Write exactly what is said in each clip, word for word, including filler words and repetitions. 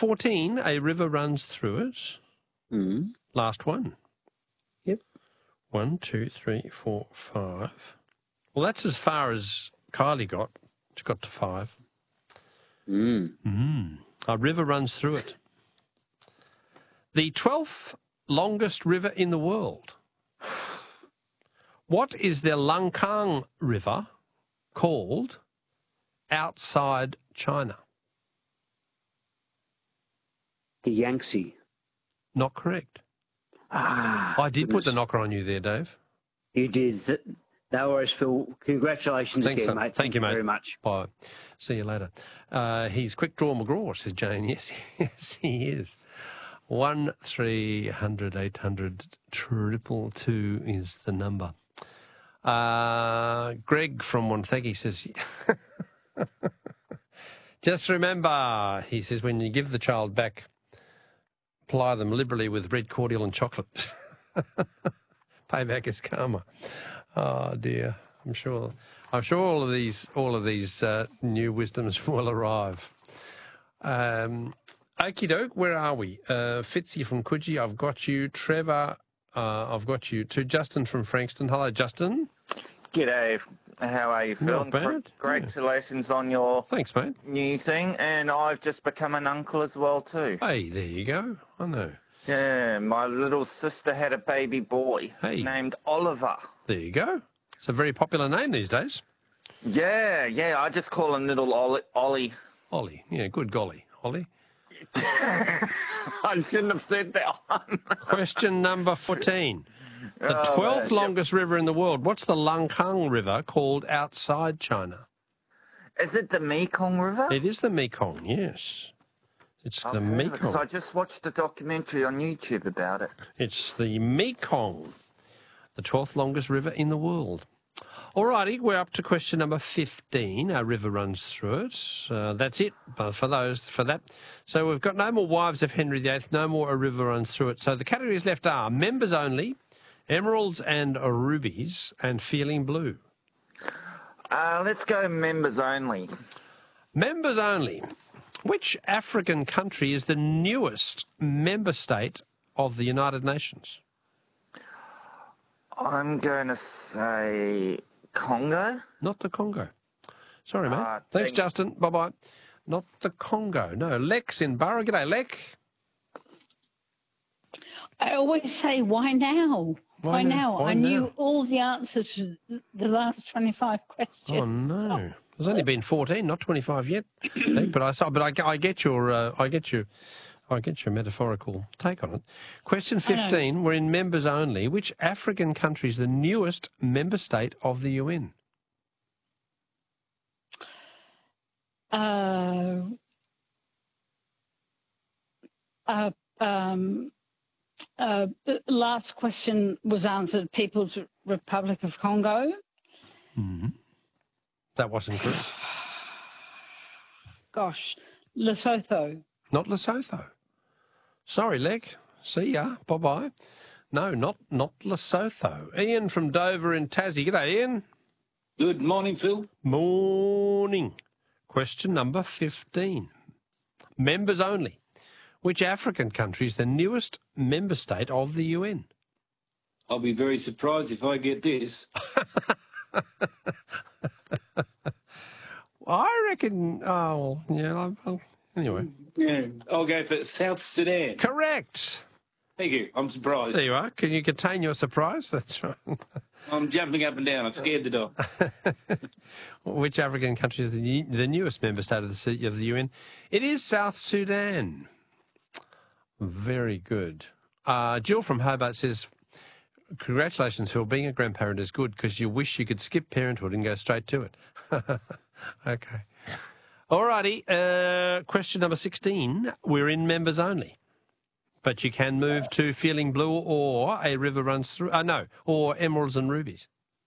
fourteen, a river runs through it. Mm. Last one. Yep. One, two, three, four, five. Well, that's as far as Kylie got. She got to five. Mm. Mm. A river runs through it. The twelfth longest river in the world. What is the Langkang River called outside China? The Yangtze. Not correct. Ah, I did goodness. put the knocker on you there, Dave. You did. Th- No worries, Phil. Congratulations Thanks, again, son. mate. Thank, Thank you, mate. very much. Bye. See you later. Uh, he's quick draw McGraw, says Jane. Yes, yes, he is. One three hundred eight hundred triple two is the number. Uh, Greg from Wonthaggi says, just remember, he says, when you give the child back, ply them liberally with red cordial and chocolate. Payback is karma. Oh dear, I'm sure. I'm sure all of these, all of these uh, new wisdoms will arrive. Um, okie doke, where are we? Uh, Fitzy from Coogee, I've got you. Trevor, uh, I've got you. To Justin from Frankston. Hello, Justin. G'day. How are you, Phil? Not bad. Congratulations yeah. on your Thanks, mate. new thing, and I've just become an uncle as well too. Hey, there you go. I know. Yeah, my little sister had a baby boy hey. named Oliver. There you go. It's a very popular name these days. Yeah, yeah. I just call him little Ollie. Ollie. Ollie. Yeah, good golly, Ollie. I shouldn't have said that one. Question number fourteen. The oh, twelfth man. longest river in the world. What's the Langkang River called outside China? Is it the Mekong River? It is the Mekong, yes. It's I've the Mekong. Because I just watched a documentary on YouTube about it. It's the Mekong, the twelfth longest river in the world. All righty, we're up to question number fifteen. Our river runs through it. Uh, that's it for those for that. So we've got no more Wives of Henry the Eighth, no more A River Runs Through It. So the categories left are members only, emeralds and rubies, and feeling blue. Uh, let's go members only. Members only. Which African country is the newest member state of the United Nations? I'm going to say Congo. Not the Congo. Sorry, mate. Uh, Thanks, thank Justin. Bye-bye. Not the Congo. No, Lex in Borough. G'day, Lex. I always say, why now? Why, why now? now? Why I now? knew all the answers to the last twenty-five questions. Oh, no. There's only been fourteen, not twenty-five yet. but I but I, I get your uh, I get your I get your metaphorical take on it. Question fifteen. We're in members only. Which African country is the newest member state of the U N? Uh, uh, um, uh, the last question was answered. People's Republic of Congo. Mm-hmm. That wasn't correct. Gosh, Lesotho. Not Lesotho. Sorry, Leg. See ya. Bye-bye. No, not not Lesotho. Ian from Dover in Tassie. G'day, Ian. Good morning, Phil. Morning. Question number fifteen. Members only. Which African country is the newest member state of the U N? I'll be very surprised if I get this. I reckon, oh, yeah, I'll, I'll, anyway. Yeah, I'll go for South Sudan. Correct. Thank you. I'm surprised. There you are. Can you contain your surprise? That's right. I'm jumping up and down. I'm scared to death. Which African country is the, new, the newest member state of the, of the U N? It is South Sudan. Very good. Uh, Jill from Hobart says, congratulations, Phil. Being a grandparent is good because you wish you could skip parenthood and go straight to it. Okay. All righty. Uh, question number sixteen. We're in members only. But you can move to feeling blue or A River Runs Through. Uh, no, or emeralds and rubies.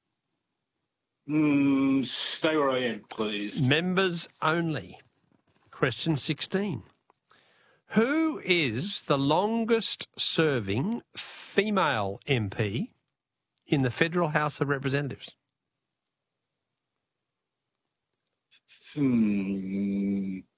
Mm, stay where I am, please. Members only. Question sixteen. Who is the longest serving female M P in the Federal House of Representatives? Hmm.